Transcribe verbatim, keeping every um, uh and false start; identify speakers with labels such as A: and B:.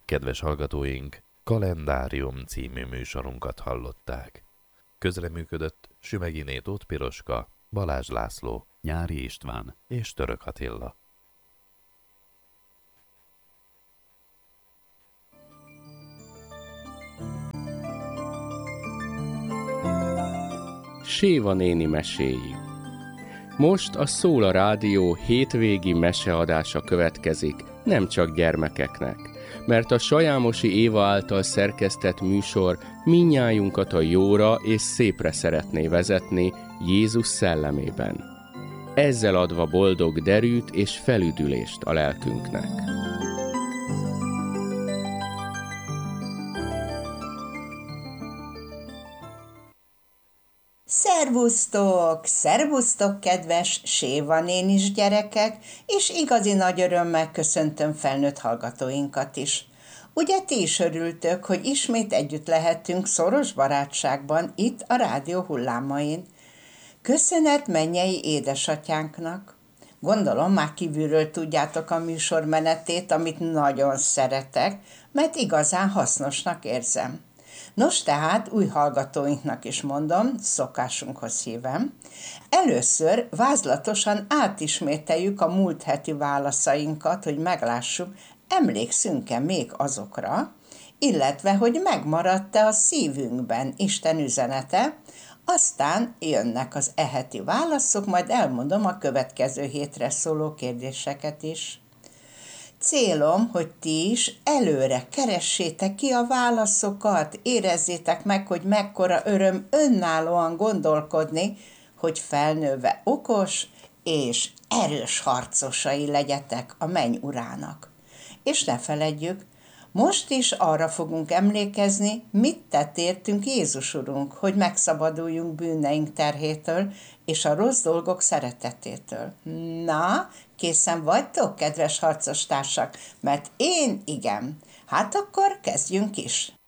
A: Kedves hallgatóink, Kalendárium című műsorunkat hallották. Közreműködött Sümegyiné Tóth Piroska, Balázs László,
B: Nyári István
A: és Török Attila.
C: Séva néni meséi. Most a Szól a Rádió hétvégi meseadása következik, nem csak gyermekeknek, mert a Sajámosi Éva által szerkesztett műsor mindnyájunkat a jóra és szépre szeretné vezetni Jézus szellemében. Ezzel adva boldog derűt és felüdülést a lelkünknek.
D: Szervusztok! Szervusztok, kedves Séva nénis gyerekek, és igazi nagy örömmel köszöntöm felnőtt hallgatóinkat is. Ugye ti is örültök, hogy ismét együtt lehetünk szoros barátságban itt a rádió hullámain. Köszönet mennyei édesatyánknak! Gondolom már kívülről tudjátok a műsor menetét, amit nagyon szeretek, mert igazán hasznosnak érzem. Nos, tehát új hallgatóinknak is mondom, szokásunkhoz hívem. Először vázlatosan átismételjük a múlt heti válaszainkat, hogy meglássuk, emlékszünk-e még azokra, illetve hogy megmaradt-e a szívünkben Isten üzenete, aztán jönnek az e heti válaszok, majd elmondom a következő hétre szóló kérdéseket is. Célom, hogy ti is előre keressétek ki a válaszokat, érezzétek meg, hogy mekkora öröm önállóan gondolkodni, hogy felnőve okos és erős harcosai legyetek a menny urának. És ne feledjük, most is arra fogunk emlékezni, mit tett értünk Jézus Urunk, hogy megszabaduljunk bűneink terhétől és a rossz dolgok szeretetétől. Na, készen vagytok, kedves harcostársak? Mert én igen. Hát akkor kezdjünk is!